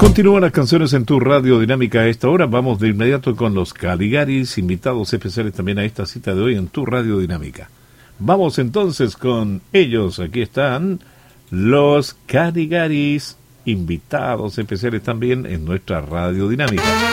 Continúan las canciones en tu radio dinámica a esta hora. Vamos de inmediato con los Caligaris, invitados especiales también a esta cita de hoy en tu radio dinámica. Vamos entonces con ellos. Aquí están los Caligaris, invitados especiales también en nuestra radio dinámica.